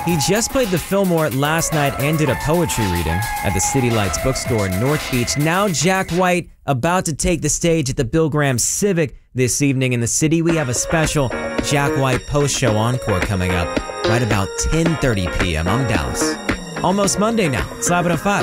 He just played the Fillmore last night and did a poetry reading at the City Lights bookstore in North Beach. Now Jack White about to take the stage at the Bill Graham Civic this evening in the city. We have a special Jack White post-show encore coming up right about 10:30 p.m. I'm Dallas. Almost Monday now. It's 11:05.